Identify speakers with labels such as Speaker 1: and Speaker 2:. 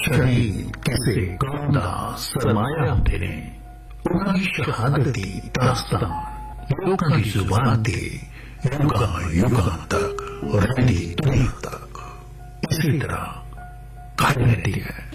Speaker 1: शहीद ਕਿਸੇ ਕੌਮ ਦਾ ਸਰਮਾਇਆ ਹੁੰਦੇ ਨੇ। ਉਹਨਾਂ ਦੀ ਸ਼ਹਾਦਤ ਦੀ ਦਾਸਤਾਨ ਲੋਕਾਂ ਦੀ ਜ਼ੁਬਾਨ ਤੇ ਯੁਗਾਂ ਤੱਕ ਰਹਿੰਦੀ ਦੁਨੀਆ ਤੱਕ। ਇਸੇ ਤਰ੍ਹਾਂ ਕਾਇਮ रहती है।